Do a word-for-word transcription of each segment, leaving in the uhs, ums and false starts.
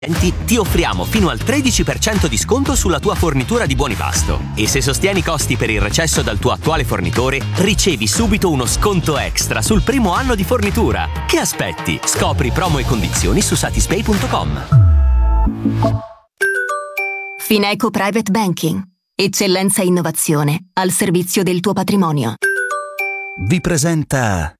Ti offriamo fino al tredici per cento di sconto sulla tua fornitura di buoni pasto. E se sostieni i costi per il recesso dal tuo attuale fornitore, ricevi subito uno sconto extra sul primo anno di fornitura. Che aspetti? Scopri promo e condizioni su satispay punto com. Fineco Private Banking. Eccellenza e innovazione al servizio del tuo patrimonio. Vi presenta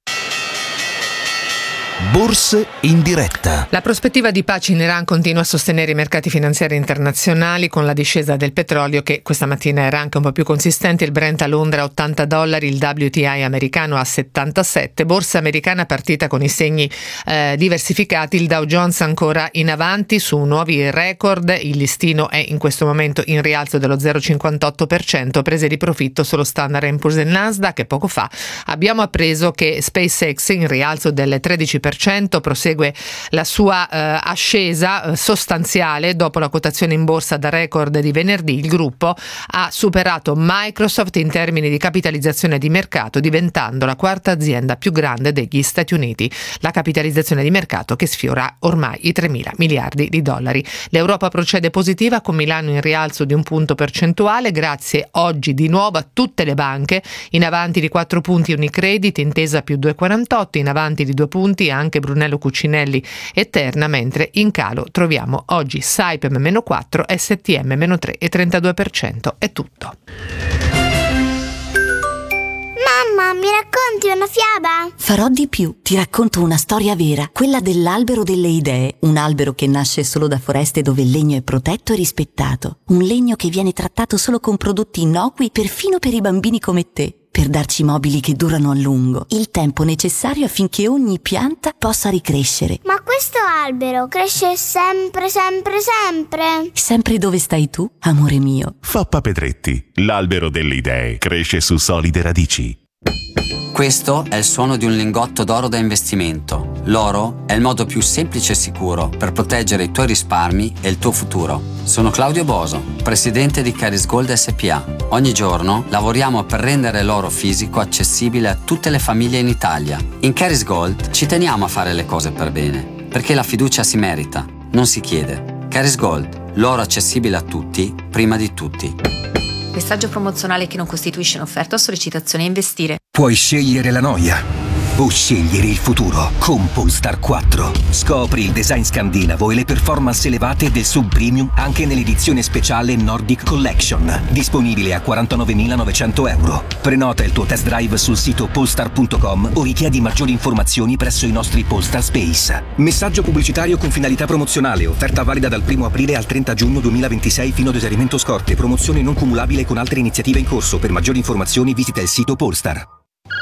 Borse in diretta. La prospettiva di pace in Iran continua a sostenere i mercati finanziari internazionali con la discesa del petrolio, che questa mattina era anche un po' più consistente. Il Brent a Londra a ottanta dollari, il W T I americano a settantasette. Borsa americana partita con i segni eh, diversificati, il Dow Jones ancora in avanti su nuovi record, il listino è in questo momento in rialzo dello zero virgola cinquantotto per cento, prese di profitto solo Standard and Poor's e Nasdaq. E poco fa abbiamo appreso che SpaceX in rialzo del tredici per cento prosegue la sua eh, ascesa eh, sostanziale. Dopo la quotazione in borsa da record di venerdì, il gruppo ha superato Microsoft in termini di capitalizzazione di mercato, diventando la quarta azienda più grande degli Stati Uniti. La capitalizzazione di mercato che sfiora ormai i tremila miliardi di dollari. L'Europa procede positiva con Milano in rialzo di un punto percentuale, grazie oggi di nuovo a tutte le banche. In avanti di quattro punti Unicredit, Intesa più due virgola quarantotto, in avanti di due punti anche Brunello Cucinelli e Terna, mentre in calo troviamo oggi Saipem meno quattro, S T M meno tre virgola trentadue per cento. È tutto. Mamma, mi racconti una fiaba? Farò di più. Ti racconto una storia vera, quella dell'albero delle idee. Un albero che nasce solo da foreste dove il legno è protetto e rispettato. Un legno che viene trattato solo con prodotti innocui, perfino per i bambini come te, per darci mobili che durano a lungo, il tempo necessario affinché ogni pianta possa ricrescere. Ma questo albero cresce sempre, sempre, sempre? Sempre dove stai tu, amore mio. Foppa Pedretti, l'albero delle idee, cresce su solide radici. Questo è il suono di un lingotto d'oro da investimento. L'oro è il modo più semplice e sicuro per proteggere i tuoi risparmi e il tuo futuro. Sono Claudio Boso, presidente di Caris Gold S P A. Ogni giorno lavoriamo per rendere l'oro fisico accessibile a tutte le famiglie in Italia. In Caris Gold ci teniamo a fare le cose per bene, perché la fiducia si merita, non si chiede. Caris Gold, l'oro accessibile a tutti, prima di tutti. Messaggio promozionale che non costituisce un'offerta o sollecitazione a investire. Puoi scegliere la noia o scegliere il futuro con Polestar quattro. Scopri il design scandinavo e le performance elevate del sub-premium anche nell'edizione speciale Nordic Collection, disponibile a quarantanovemilanovecento euro. Prenota il tuo test drive sul sito polestar punto com o richiedi maggiori informazioni presso i nostri Polestar Space. Messaggio pubblicitario con finalità promozionale, offerta valida dal primo aprile al trenta giugno duemilaventisei fino ad esaurimento scorte, promozione non cumulabile con altre iniziative in corso. Per maggiori informazioni visita il sito Polestar.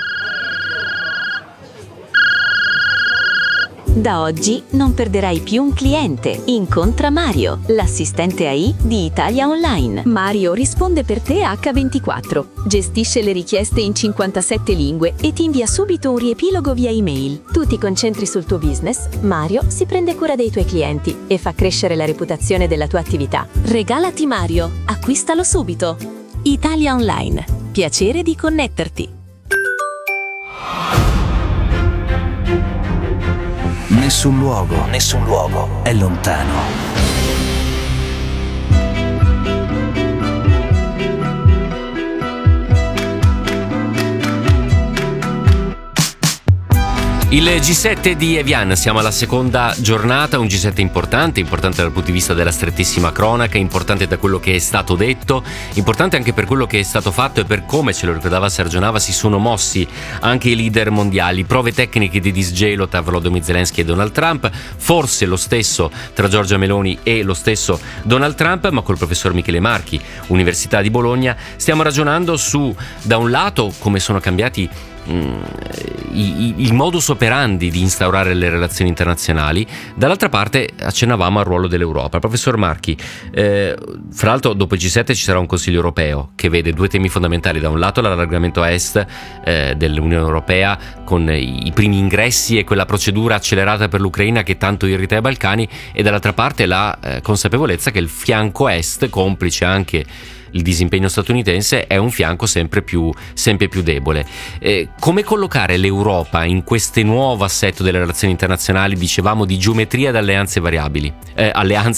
Da oggi non perderai più un cliente. Incontra Mario, l'assistente A I di Italia Online. Mario risponde per te acca ventiquattro, gestisce le richieste in cinquantasette lingue e ti invia subito un riepilogo via email. Tu ti concentri sul tuo business, Mario si prende cura dei tuoi clienti e fa crescere la reputazione della tua attività. Regalati Mario, acquistalo subito. Italia Online, piacere di connetterti. Nessun luogo, nessun luogo è lontano. Il G sette di Evian, siamo alla seconda giornata, un G sette importante, importante dal punto di vista della strettissima cronaca, importante da quello che è stato detto, importante anche per quello che è stato fatto e per come, ce lo ricordava Sergio Nava, si sono mossi anche i leader mondiali. Prove tecniche di disgelo tra Volodymyr Zelensky e Donald Trump, forse lo stesso tra Giorgia Meloni e lo stesso Donald Trump, ma col professor Michele Marchi, Università di Bologna, stiamo ragionando su, da un lato, come sono cambiati il modus operandi di instaurare le relazioni internazionali, dall'altra parte accennavamo al ruolo dell'Europa. Professor Marchi, eh, fra l'altro dopo il G sette ci sarà un Consiglio europeo che vede due temi fondamentali: da un lato l'allargamento a est eh, dell'Unione Europea con i, i primi ingressi e quella procedura accelerata per l'Ucraina che tanto irrita i Balcani, e dall'altra parte la eh, consapevolezza che il fianco est, complice anche il disimpegno statunitense, è un fianco sempre più, sempre più debole. Eh, come collocare l'Europa in questo nuovo assetto delle relazioni internazionali, dicevamo, di geometria ed alleanze variabili, eh, alleanze